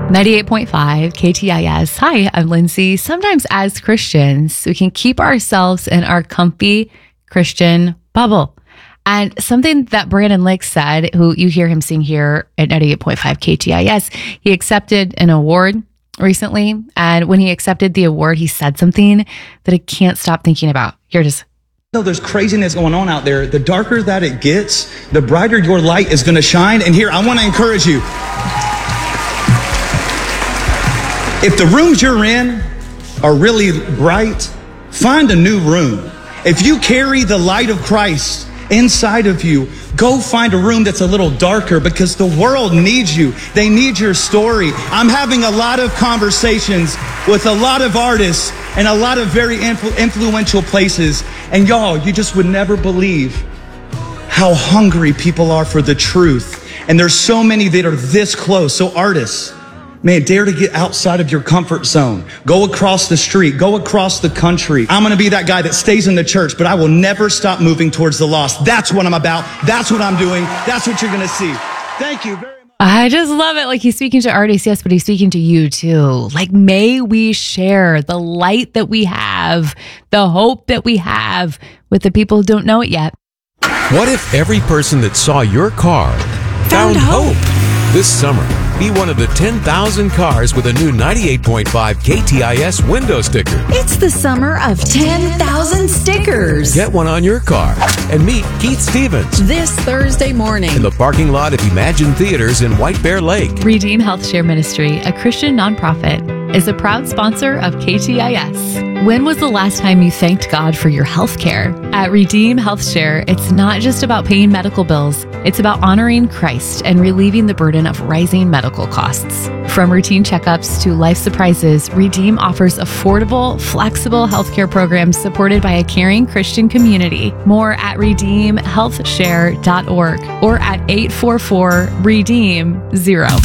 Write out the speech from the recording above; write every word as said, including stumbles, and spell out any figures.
ninety-eight point five K T I S. Hi, I'm Lindsay. Sometimes as Christians, we can keep ourselves in our comfy Christian bubble. And something that Brandon Lake said, who you hear him sing here at ninety-eight point five K T I S, he accepted an award recently. And when he accepted the award, he said something that I can't stop thinking about. Here it is. No, there's craziness going on out there. The darker that it gets, the brighter your light is going to shine. And here, I want to encourage you. If the rooms you're in are really bright, find a new room. If you carry the light of Christ inside of you, go find a room that's a little darker, because the world needs you. They need your story. I'm having a lot of conversations with a lot of artists and a lot of very influ- influential places. And y'all, you just would never believe how hungry people are for the truth. And there's so many that are this close. So artists, man, dare to get outside of your comfort zone. Go across the street. Go across the country. I'm going to be that guy that stays in the church, but I will never stop moving towards the lost. That's what I'm about. That's what I'm doing. That's what you're going to see. Thank you very much. I just love it. Like, he's speaking to artists, yes, but he's speaking to you too. Like, may we share the light that we have, the hope that we have with the people who don't know it yet. What if every person that saw your car found, found hope? hope? This summer, be one of the ten thousand cars with a new ninety-eight point five K T I S window sticker. It's the summer of ten thousand stickers. Get one on your car and meet Keith Stevens this Thursday morning in the parking lot of Imagine Theaters in White Bear Lake. Redeem Health Share Ministry, a Christian nonprofit, is a proud sponsor of K T I S. When was the last time you thanked God for your health care? At Redeem Health Share, it's not just about paying medical bills. It's about honoring Christ and relieving the burden of rising medical costs. From routine checkups to life surprises, Redeem offers affordable, flexible healthcare programs supported by a caring Christian community. More at redeem health share dot org or at eight four four redeem zero.